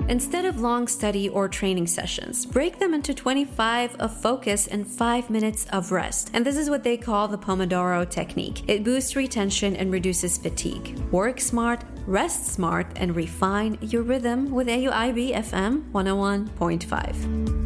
Instead of long study or training sessions, break them into 25 of focus and 5 minutes of rest. And this is what they call the Pomodoro technique. It boosts retention and reduces fatigue. Work smart, rest smart, and refine your rhythm with AUIB FM 101.5.